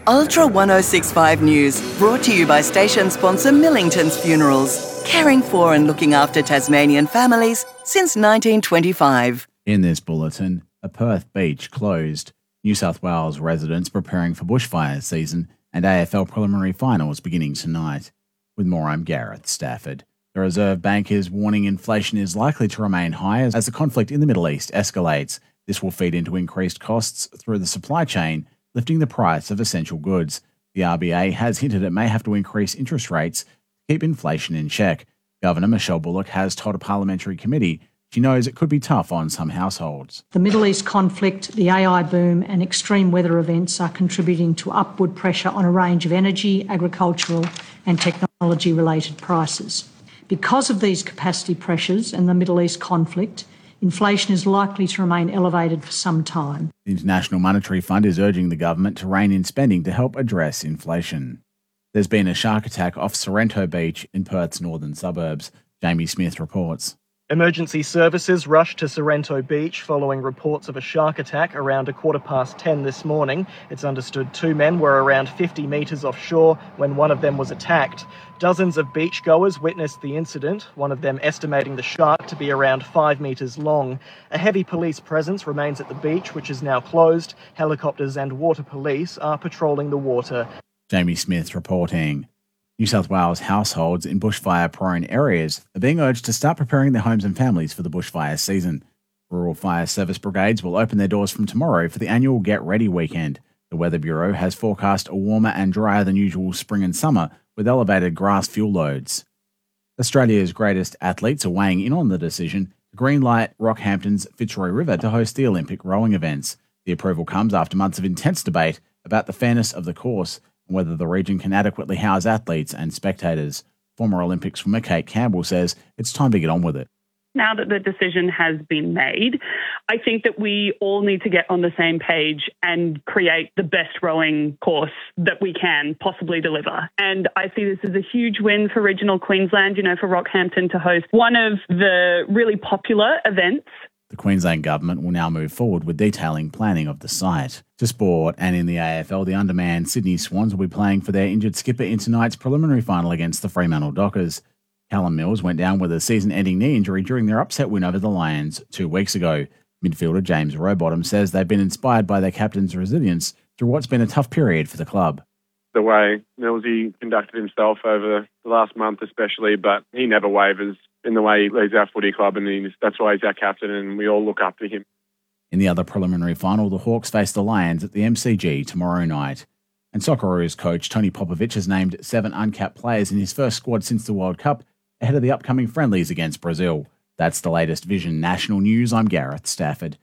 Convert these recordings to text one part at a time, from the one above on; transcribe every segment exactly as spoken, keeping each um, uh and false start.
Ultra ten sixty-five News, brought to you by station sponsor Millington's Funerals, caring for and looking after Tasmanian families since nineteen twenty-five. In this bulletin, a Perth beach closed, New South Wales residents preparing for bushfire season, and A F L preliminary finals beginning tonight. With more, I'm Gareth Stafford. The Reserve Bank is warning inflation is likely to remain high as the conflict in the Middle East escalates. This will feed into increased costs through the supply chain, lifting the price of essential goods. The R B A has hinted it may have to increase interest rates to keep inflation in check. Governor Michelle Bullock has told a parliamentary committee she knows it could be tough on some households. The Middle East conflict, the A I boom and extreme weather events are contributing to upward pressure on a range of energy, agricultural and technology-related prices. Because of these capacity pressures and the Middle East conflict, inflation is likely to remain elevated for some time. The International Monetary Fund is urging the government to rein in spending to help address inflation. There's been a shark attack off Sorrento Beach in Perth's northern suburbs. Jamie Smith reports. Emergency services rushed to Sorrento Beach following reports of a shark attack around a quarter past ten this morning. It's understood two men were around fifty metres offshore when one of them was attacked. Dozens of beachgoers witnessed the incident, one of them estimating the shark to be around five metres long. A heavy police presence remains at the beach, which is now closed. Helicopters and water police are patrolling the water. Jamie Smith reporting. New South Wales households in bushfire-prone areas are being urged to start preparing their homes and families for the bushfire season. Rural fire service brigades will open their doors from tomorrow for the annual Get Ready weekend. The Weather Bureau has forecast a warmer and drier than usual spring and summer with elevated grass fuel loads. Australia's greatest athletes are weighing in on the decision to greenlight Rockhampton's Fitzroy River to host the Olympic rowing events. The approval comes after months of intense debate about the fairness of the course and whether the region can adequately house athletes and spectators. Former Olympic swimmer Kate Campbell says it's time to get on with it. Now that the decision has been made, I think that we all need to get on the same page and create the best rowing course that we can possibly deliver. And I see this as a huge win for regional Queensland, you know, for Rockhampton to host one of the really popular events. The Queensland Government will now move forward with detailing planning of the site. To sport, and in the A F L, the undermanned Sydney Swans will be playing for their injured skipper in tonight's preliminary final against the Fremantle Dockers. Callum Mills went down with a season-ending knee injury during their upset win over the Lions two weeks ago. Midfielder James Rowbottom says they've been inspired by their captain's resilience through what's been a tough period for the club. The way Millsy conducted himself over the last month especially, but he never wavers in the way he leads our footy club, and he's, that's why he's our captain and we all look up to him. In the other preliminary final, the Hawks face the Lions at the M C G tomorrow night. And Socceroos coach Tony Popovic has named seven uncapped players in his first squad since the World Cup ahead of the upcoming friendlies against Brazil. That's the latest Vision National News. I'm Gareth Stafford.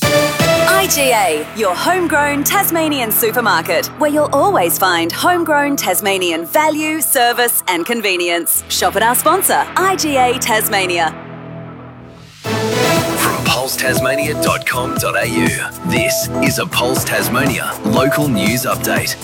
I G A, your homegrown Tasmanian supermarket, where you'll always find homegrown Tasmanian value, service and convenience. Shop at our sponsor, I G A Tasmania. From pulse tasmania dot com dot a u, this is a Pulse Tasmania local news update.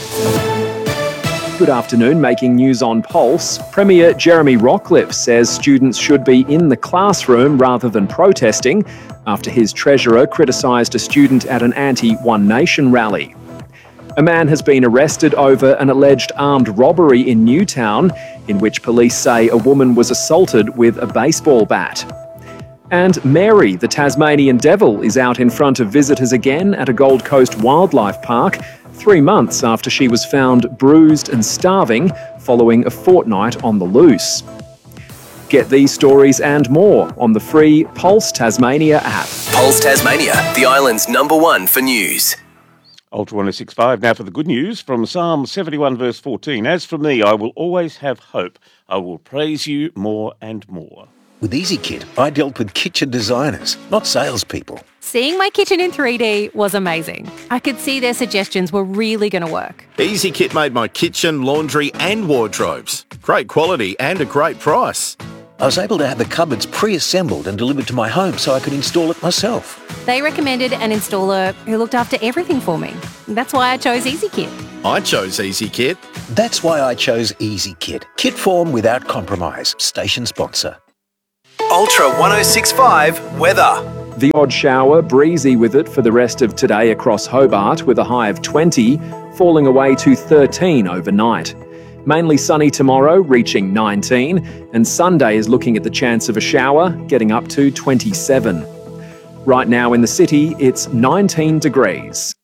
Good afternoon. Making news on Pulse, Premier Jeremy Rockliff says students should be in the classroom rather than protesting after his treasurer criticised a student at an anti-One Nation rally. A man has been arrested over an alleged armed robbery in Newtown, in which police say a woman was assaulted with a baseball bat. And Mary, the Tasmanian devil, is out in front of visitors again at a Gold Coast wildlife park, three months after she was found bruised and starving following a fortnight on the loose. Get these stories and more on the free Pulse Tasmania app. Pulse Tasmania, the island's number one for news. Ultra ten sixty-five, now for the good news from Psalm seventy-one verse fourteen. As for me, I will always have hope. I will praise you more and more. With EasyKit, I dealt with kitchen designers, not salespeople. Seeing my kitchen in three D was amazing. I could see their suggestions were really going to work. EasyKit made my kitchen, laundry and wardrobes. Great quality and a great price. I was able to have the cupboards pre-assembled and delivered to my home so I could install it myself. They recommended an installer who looked after everything for me. That's why I chose EasyKit. I chose EasyKit. That's why I chose EasyKit. Kit form without compromise. Station sponsor. Ultra ten sixty-five weather. The odd shower, breezy with it for the rest of today across Hobart with a high of twenty, falling away to thirteen overnight. Mainly sunny tomorrow, reaching nineteen, and Sunday is looking at the chance of a shower, getting up to twenty-seven. Right now in the city, it's nineteen degrees.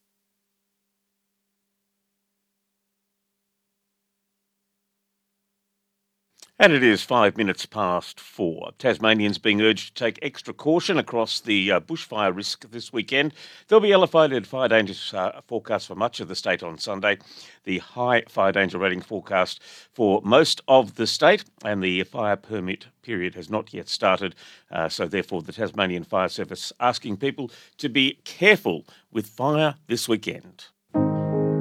And it is five minutes past four. Tasmanians being urged to take extra caution across the uh, bushfire risk this weekend. There'll be elevated fire danger uh, forecast for much of the state on Sunday. The high fire danger rating forecast for most of the state, and the fire permit period has not yet started. Uh, so therefore, the Tasmanian Fire Service asking people to be careful with fire this weekend.